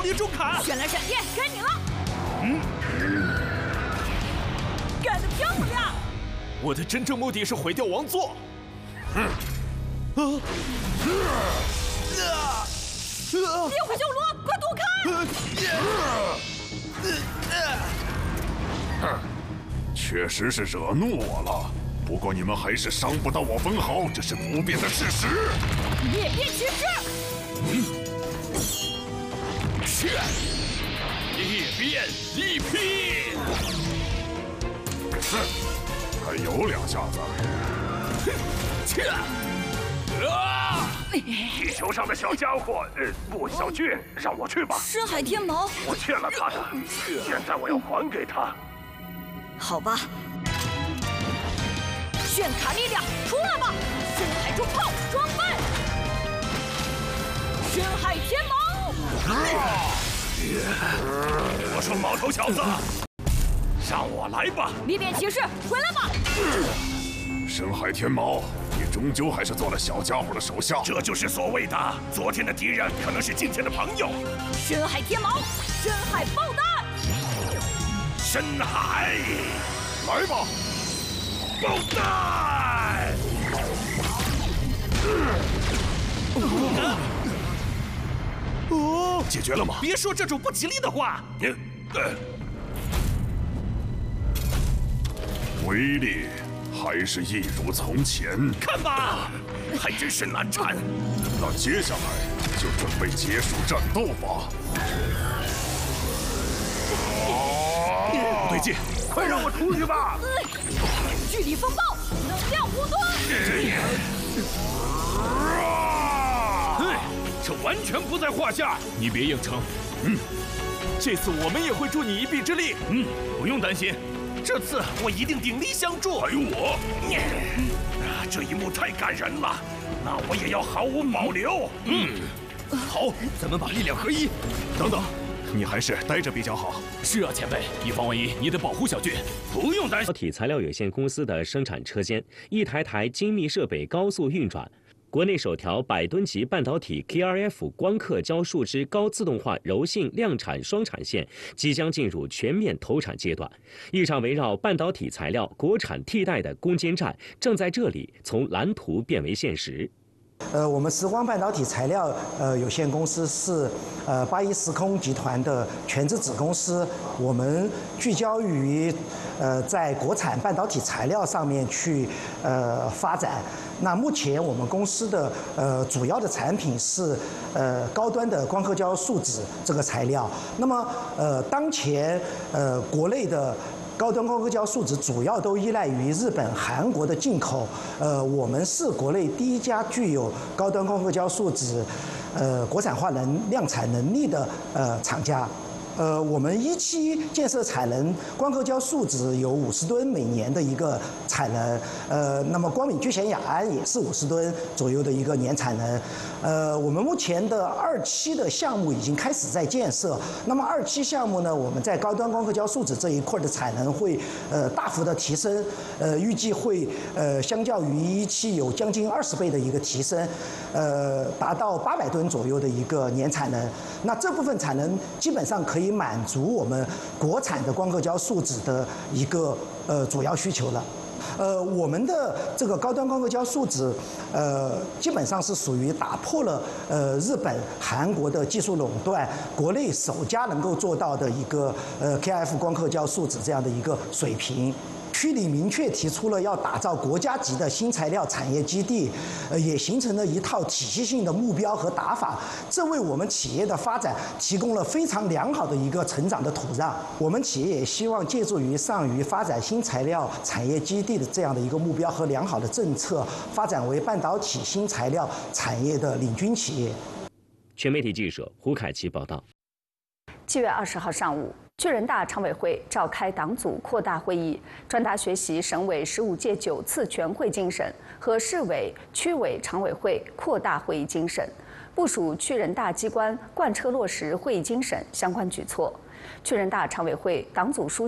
力重砍！ 绚烂闪电，该你了！干得漂亮！ 我的真正目的是毁掉王座。 烈火修罗，快躲开！ 确实是惹怒我了，不过你们还是伤不到我分毫，这是不变的事实。 裂变骑士， 裂变一劈！ 哼，还有2下子。 地球上的小家伙，不，小俊，让我去吧。 深海天矛， 我欠了他的，现在我要还给他。 好吧。炫卡力量，出来吧！深海重炮装备，深海天矛。 我说毛头小子，让我来吧！ 裂变骑士，回来吧！ 深海天矛，你终究还是做了小家伙的手下。 这就是所谓的昨天的敌人可能是今天的朋友。 深海天矛，深海爆弹， 深海， 来吧！ 爆弹！ 解决了吗？ 别说这种不吉利的话。 威力还是一如从前。 看吧，还真是难缠。 那接下来就准备结束战斗吧。 不对劲， 快让我出去吧！ 巨力风暴，能量弧端。 这完全不在话下。 你别硬撑。这次我们也会助你一臂之力。 不用担心，这次我一定鼎力相助。还有我，这一幕太感人了，那我也要毫无保留。 好，咱们把力量合一。 等等，你还是待着比较好。 是啊，前辈，以防万一，你得保护小俊。 不用担心。 半导体材料有限公司的生产车间，一台台精密设备高速运转。国内首条100吨级半导体 KrF 光刻胶树脂高自动化柔性量产双产线即将进入全面投产阶段，一场围绕半导体材料国产替代的攻坚战正在这里从蓝图变为现实。 我们时光半导体材料有限公司是8一时空集团的全资子公司，我们聚焦于在国产半导体材料上面去发展。那目前我们公司的主要的产品是高端的光刻胶树脂这个材料。那么当前国内的高端光刻胶树脂主要都依赖于日本、韩国的进口。我们是国内第一家具有高端光刻胶树脂国产化量产能力的厂家。我们一期建设产能，光刻胶树脂有50吨每年的一个产能，那么光敏聚酰亚胺也是50吨左右的一个年产能。我们目前的2期的项目已经开始在建设，那么2期项目呢，我们在高端光刻胶树脂这一块的产能会大幅的提升，预计会相较于1期有将近20倍的一个提升，达到800吨左右的一个年产能。那这部分产能基本上可以满足我们国产的光刻胶树脂的一个主要需求了。我们的这个高端光刻胶树脂，基本上是属于打破了日本、韩国的技术垄断，国内首家能够做到的一个KrF 光刻胶树脂这样的一个水平。区里明确提出了要打造国家级的新材料产业基地，也形成了一套体系性的目标和打法，这为我们企业的发展提供了非常良好的一个成长的土壤。我们企业也希望借助于上虞发展新材料产业基地的这样的一个目标和良好的政策，发展为半导体新材料产业的领军企业。 全媒体记者胡凯奇报道。 7月20号上午，去人大常委会召开党组扩大会议，专答学习省委15届9次全会精神和市委、区委常委会扩大会议精神，部署去人大机关贯彻落实会议精神相关举措。去人大常委会党组书记